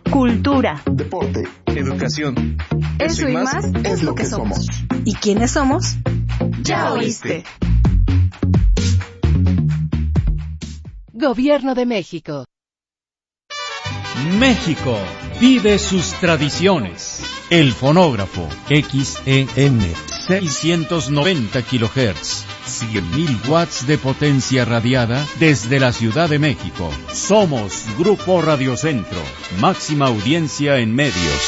cultura, deporte, educación. Eso y más es lo que somos. ¿Y quiénes somos? Ya oíste. Gobierno de México. México vive sus tradiciones. El fonógrafo XEM 690 kHz, 100.000 watts de potencia radiada desde la Ciudad de México. Somos Grupo Radio Centro, máxima audiencia en medios.